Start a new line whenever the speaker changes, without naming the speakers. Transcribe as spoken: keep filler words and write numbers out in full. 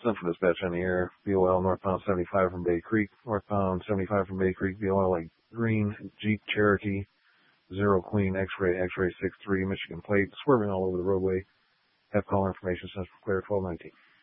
Central Dispatch on the air. B O L northbound seventy-five from Bay Creek. Northbound seventy-five from Bay Creek. B O L like green. Jeep Cherokee. Zero Queen X-ray. X-ray six three. Michigan plate. Swerving all over the roadway. Have call information since Claire twelve nineteen.